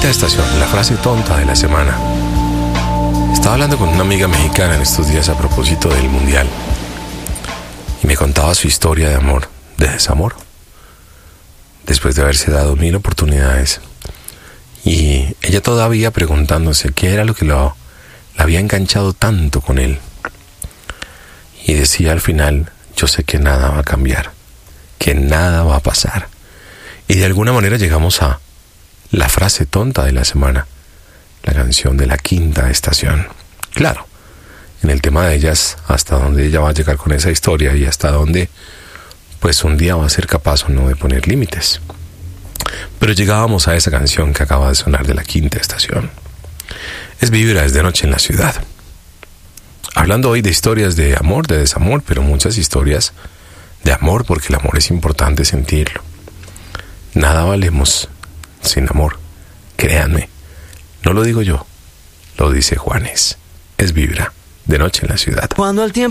quinta estación, la frase tonta de la semana. Estaba hablando con una amiga mexicana en estos días a propósito del mundial y me contaba su historia de amor, de desamor, después de haberse dado 1000 oportunidades, y ella todavía preguntándose qué era lo que la había enganchado tanto con él, y decía al final: yo sé que nada va a cambiar, que nada va a pasar. Y de alguna manera llegamos a la frase tonta de la semana, la canción de la quinta estación. Claro, en el tema de ellas, hasta dónde ella va a llegar con esa historia y hasta dónde, pues un día va a ser capaz o no de poner límites. Pero llegábamos a esa canción que acaba de sonar de la quinta estación. Es Vibra, es de noche en la ciudad. Hablando hoy de historias de amor, de desamor, pero muchas historias de amor, porque el amor es importante sentirlo. Nada valemos sin amor, créanme. No lo digo yo, lo dice Juanes. Es Vibra, de noche en la ciudad. Cuando el tiempo